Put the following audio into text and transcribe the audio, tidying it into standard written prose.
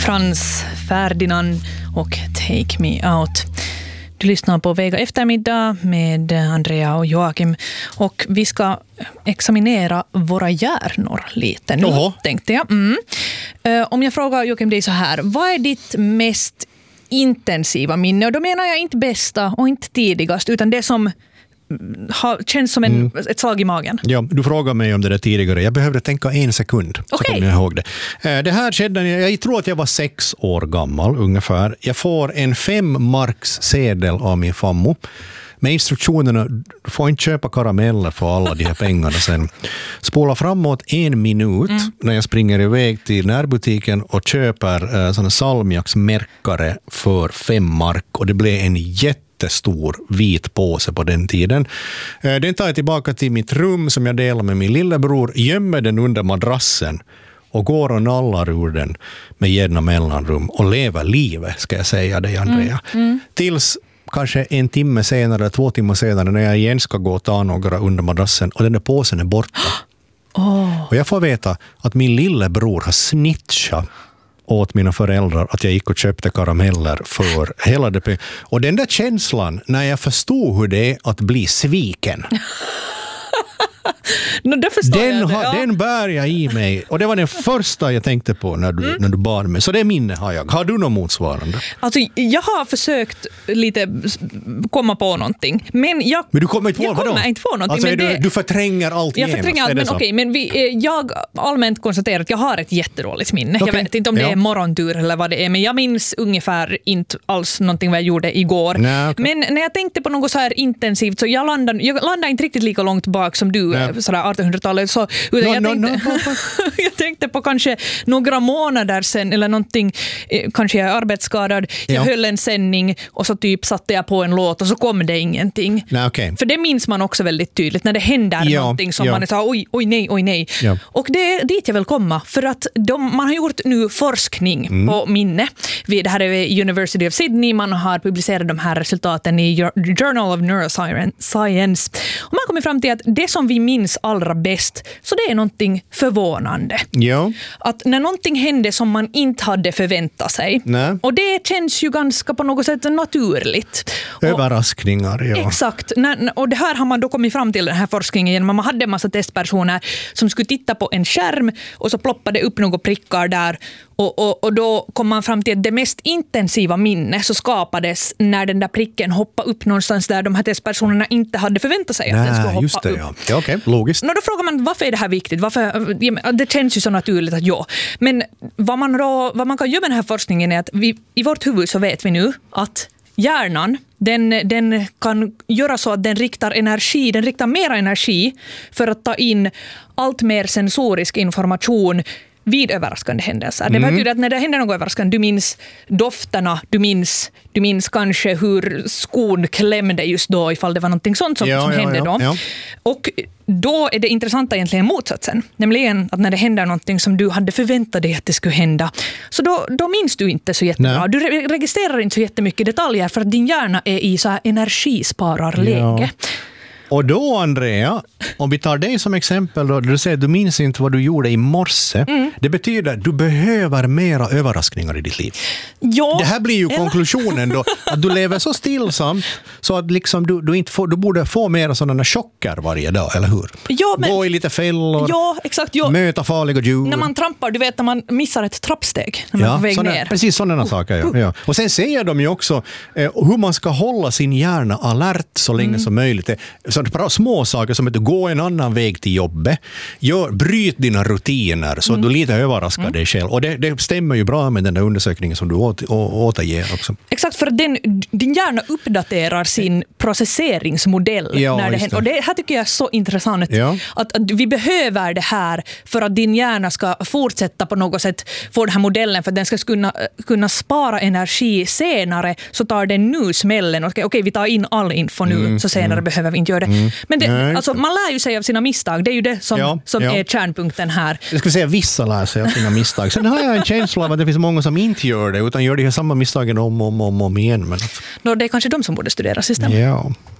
Franz Ferdinand och Take Me Out. Du lyssnar på Vega eftermiddag med Andrea och Joakim, och vi ska examinera våra hjärnor lite nu, tänkte jag. Om jag frågar Joakim dig så här, vad är ditt mest intensiva minne? Och då menar jag inte bästa och inte tidigast, utan det som känns som ett slag i magen. Ja, du frågade mig om det där tidigare. Jag behövde tänka 1 sekund. Så kommer jag ihåg det. Det här skedde, jag tror att jag var 6 år gammal ungefär. Jag får en 5 marks sedel av min fammo med instruktionerna: du får inte köpa karameller för alla de här pengarna sen. Spola framåt 1 minut när jag springer iväg till närbutiken och köper såna salmiaksmärkare för 5 mark, och det blev en jättestor vit påse på den tiden. Den tar jag tillbaka till mitt rum som jag delar med min lillebror, gömmer den under madrassen och går och nallar ur den med jämna mellanrum och lever livet, ska jag säga dig, Andrea. Tills kanske 1 timme senare, 2 timmar senare, när jag igen ska gå och ta några under madrassen och den där påsen är borta. Och jag får veta att min lillebror har snitchat åt mina föräldrar att jag gick och köpte karameller för hela det. Och den där känslan när jag förstod hur det är att bli sviken. Den bär jag i mig. Och det var den första jag tänkte på när du bad mig. Så det minne har jag. Har du något motsvarande? Alltså, jag har försökt lite komma på någonting. Men du kommer inte på vad då? Jag kommer inte på någonting. Alltså, men du förtränger allt genast. Jag förtränger allt, men okej. Men jag allmänt konstaterar att jag har ett jättedåligt minne. Okay. Jag vet inte om det är morgontur eller vad det är. Men jag minns ungefär inte alls någonting vad jag gjorde igår. Nej, okay. Men när jag tänkte på något så här intensivt, så jag landade inte riktigt lika långt bak som du, sådär 1800-talet. Så, jag tänkte på kanske några månader sen eller någonting, kanske jag är arbetsskadad. Jag höll en sändning och så typ satte jag på en låt och så kom det ingenting. Nej, okay. För det minns man också väldigt tydligt när det händer någonting som man är så oj nej. Ja. Och det är dit jag vill komma, för att man har gjort nu forskning på minne. Det här är University of Sydney, man har publicerat de här resultaten i Journal of Neuroscience. Och man kommer fram till att det som vi minns allra bäst, så det är någonting förvånande. Ja. Att när någonting hände som man inte hade förväntat sig. Nej. Och det känns ju ganska på något sätt naturligt. Överraskningar, ja. Exakt. Och det här har man då kommit fram till, den här forskningen, genom att man hade en massa testpersoner som skulle titta på en skärm och så ploppade upp några prickar där. Och då kom man fram till att det mest intensiva minne så skapades när den där pricken hoppade upp någonstans där de här testpersonerna inte hade förväntat sig att den skulle hoppa just det, upp. Ja, okej, logiskt. Då frågar man, varför är det här viktigt? Det känns ju så naturligt att Men vad man kan göra med den här forskningen är att i vårt huvud så vet vi nu att hjärnan, den kan göra så att den riktar mera energi för att ta in allt mer sensorisk information vid överraskande händelser. Det betyder att när det händer något överraskande, du minns dofterna, du minns kanske hur skon klämde just då, ifall det var någonting sånt som hände då. Ja. Och då är det intressanta egentligen motsatsen. Nämligen att när det händer någonting som du hade förväntat dig att det skulle hända, så då minns du inte så jättebra. Nej. Du registrerar inte så jättemycket detaljer för att din hjärna är i så här energispararläge. Ja. Och då, Andrea, om vi tar dig som exempel då, du säger att du minns inte vad du gjorde i morse. Det betyder att du behöver mera överraskningar i ditt liv. Ja, det här blir ju konklusionen då, att du lever så stillsamt så att liksom du borde få mera sådana chocker varje dag, eller hur? Ja, men, gå i lite fällor, exakt, möta farliga djur. När man trampar, du vet, när man missar ett trappsteg när man är på väg ner. Precis sådana saker, ja. Och sen säger de ju också hur man ska hålla sin hjärna alert så länge som möjligt. Så små saker som att du går en annan väg till jobbet, bryt dina rutiner så att du lite överraskar dig själv. Och det stämmer ju bra med den där undersökningen som du återger också. Exakt, för din hjärna uppdaterar sin processeringsmodell när det händer. Och det här tycker jag är så intressant. Ja. Att vi behöver det här för att din hjärna ska fortsätta på något sätt få den här modellen, för att den ska kunna spara energi senare, så tar den nu smällen. Okej, vi tar in all info nu, så senare behöver vi inte göra det. Men alltså, man lär ju sig av sina misstag. Det är ju det som är kärnpunkten här. Jag skulle säga vissa lär sig av sina misstag. Sen har jag en känsla av att det finns många som inte gör det, utan gör de här samma misstagen om igen. Men... det är kanske de som borde studeras istället. Ja.